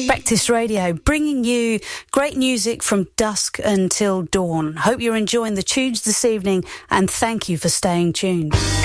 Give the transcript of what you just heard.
Breakfast Radio, bringing you great music from dusk until dawn. Hope you're enjoying the tunes this evening, and thank you for staying tuned.